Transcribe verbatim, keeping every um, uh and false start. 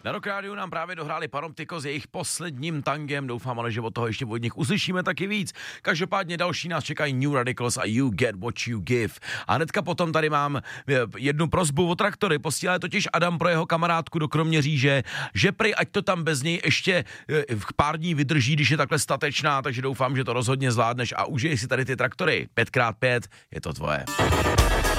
Na Rock Rádiu nám právě dohráli Panoptiko s jejich posledním tangem, doufám ale, že od toho ještě od nich uslyšíme taky víc. Každopádně další nás čekají New Radicals a You Get What You Give. A hnedka potom tady mám jednu prosbu o Traktory, posílá totiž Adam pro jeho kamarádku do Kroměříže, že prej ať to tam bez něj ještě pár dní vydrží, když je takhle statečná, takže doufám, že to rozhodně zvládneš a užij si tady ty Traktory. pět krát pět je to tvoje.